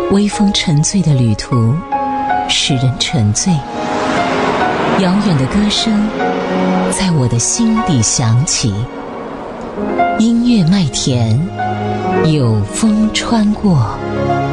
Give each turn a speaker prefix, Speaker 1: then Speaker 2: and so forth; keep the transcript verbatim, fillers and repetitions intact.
Speaker 1: 微风沉醉的旅途，使人沉醉。遥远的歌声在我的心底响起，音乐麦田，有风穿过。